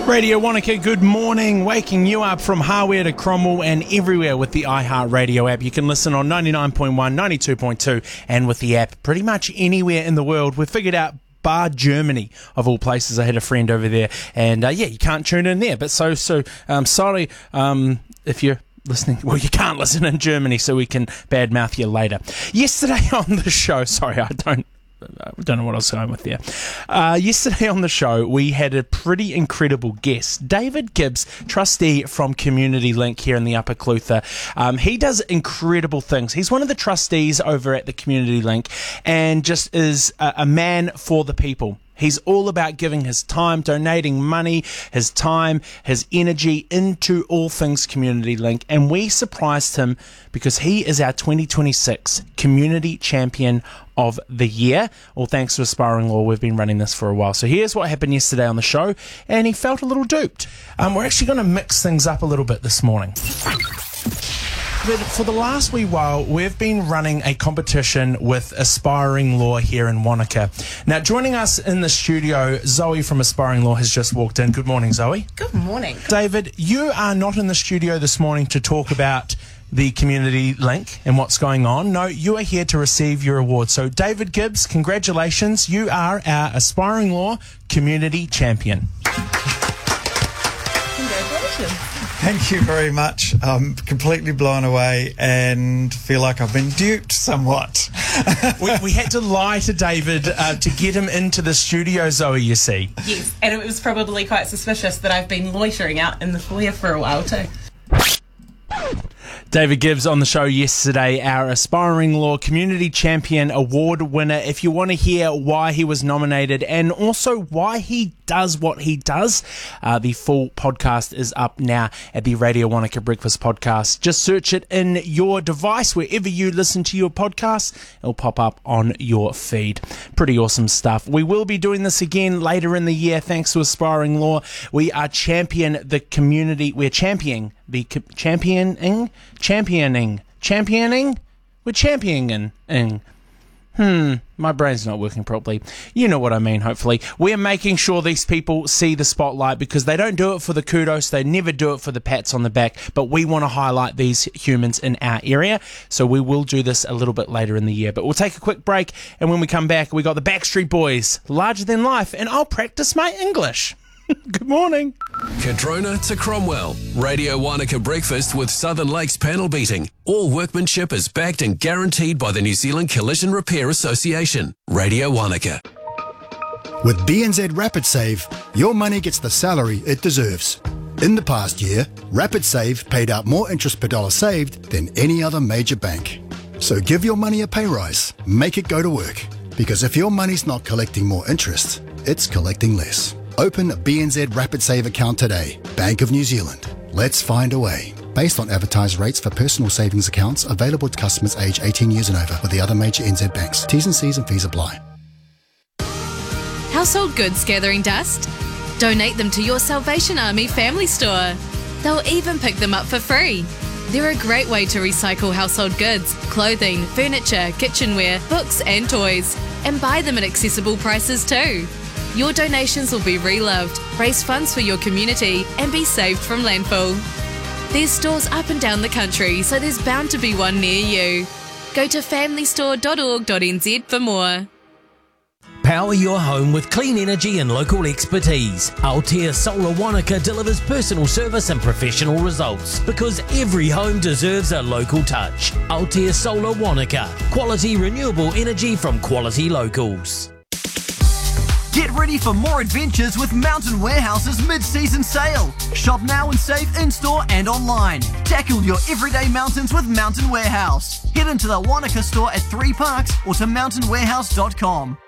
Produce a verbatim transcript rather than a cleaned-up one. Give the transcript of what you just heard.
Radio Wanaka, good morning. Waking you up from Hawea to Cromwell and everywhere with the iHeartRadio app. You can listen on ninety-nine point one, ninety-two point two and with the app pretty much anywhere in the world. We've figured out bar Germany, of all places. I had a friend over there, and uh, yeah, you can't tune in there. But so, so um, sorry um, if you're listening. Well, you can't listen in Germany, so we can badmouth you later. Yesterday on the show, sorry, I don't. I don't know what I was going with there. Uh, yesterday on the show, we had a pretty incredible guest, David Gibbs, trustee from Community Link here in the Upper Clutha. Um, he does incredible things. He's one of the trustees over at the Community Link and just is a, a man for the people. He's all about giving his time, donating money, his time, his energy into all things Community Link. And we surprised him because he is our twenty twenty-six Community Champion of the Year. All thanks to Aspiring Law. We've been running this for a while. So here's what happened yesterday on the show, and he felt a little duped. Um, we're actually going to mix things up a little bit this morning. But for the last wee while, we've been running a competition with Aspiring Law here in Wanaka. Now, joining us in the studio, Zoe from Aspiring Law has just walked in. Good morning, Zoe. Good morning. David, you are not in the studio this morning to talk about the Community Link and what's going on. No, you are here to receive your award. So, David Gibbs, congratulations. You are our Aspiring Law Community Champion. Congratulations. Thank you very much. I'm completely blown away and feel like I've been duped somewhat. we, we had to lie to David uh, to get him into the studio, Zoe, you see. Yes, and it was probably quite suspicious that I've been loitering out in the foyer for a while too. David Gibbs on the show yesterday, our Aspiring Law Community Champion Award winner. If you want to hear why he was nominated and also why he does what he does, uh, the full podcast is up now at the Radio Wanaka Breakfast Podcast. Just search it in your device, wherever you listen to your podcast. It'll pop up on your feed. Pretty awesome stuff. We will be doing this again later in the year, thanks to Aspiring Law. We are champion the community. We're championing the co- championing, championing, championing. We're championing. Hmm, my brain's not working properly. You know what I mean, hopefully. We're making sure these people see the spotlight because they don't do it for the kudos. They never do it for the pats on the back. But we want to highlight these humans in our area. So we will do this a little bit later in the year. But we'll take a quick break. And when we come back, we got the Backstreet Boys, Larger Than Life. And I'll practice my English. Good morning. Kadrona to Cromwell. Radio Wanaka Breakfast with Southern Lakes panel beating. All workmanship is backed and guaranteed by the New Zealand Collision Repair Association. Radio Wanaka. With B N Z Rapid Save, your money gets the salary it deserves. In the past year, Rapid Save paid out more interest per dollar saved than any other major bank. So give your money a pay rise. Make it go to work. Because if your money's not collecting more interest, it's collecting less. Open a B N Z Rapid Save account today. Bank of New Zealand. Let's find a way. Based on advertised rates for personal savings accounts available to customers aged eighteen years and over with the other major N Z banks. T's and C's and fees apply. Household goods gathering dust? Donate them to your Salvation Army family store. They'll even pick them up for free. They're a great way to recycle household goods, clothing, furniture, kitchenware, books and toys, and buy them at accessible prices too. Your donations will be reloved, raise funds for your community, and be saved from landfill. There's stores up and down the country, so there's bound to be one near you. Go to family store dot org dot n z for more. Power your home with clean energy and local expertise. Altea Solar Wanaka delivers personal service and professional results because every home deserves a local touch. Altea Solar Wanaka. Quality renewable energy from quality locals. Get ready for more adventures with Mountain Warehouse's mid-season sale. Shop now and save in-store and online. Tackle your everyday mountains with Mountain Warehouse. Head into the Wanaka store at Three Parks or to mountain warehouse dot com.